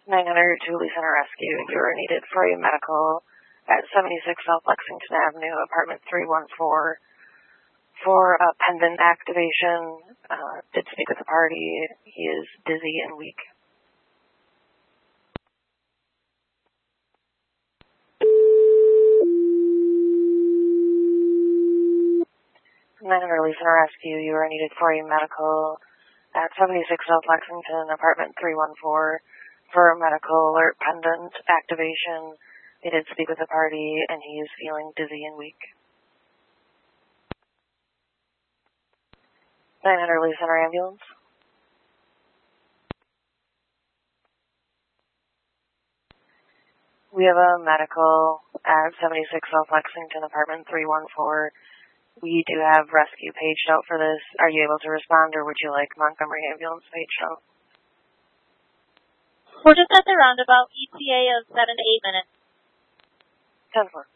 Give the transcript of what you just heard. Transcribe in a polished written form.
900 Julie Center Rescue. You are needed for a medical at 76 South Lexington Avenue, apartment 314, for a pendant activation. Did speak with the party. He is dizzy and weak. 900 Lee Center Rescue. You are needed for a medical at 76 South Lexington, apartment 314, for a medical alert pendant activation. They did speak with the party, and he is feeling dizzy and weak. 900 Lee Center Ambulance. We have a medical at 76 South Lexington, apartment 314. We do have rescue paged out for this. Are you able to respond, or would you like Montgomery Ambulance paged out? We're just at the roundabout, ETA of 7 to 8 minutes. 10-4.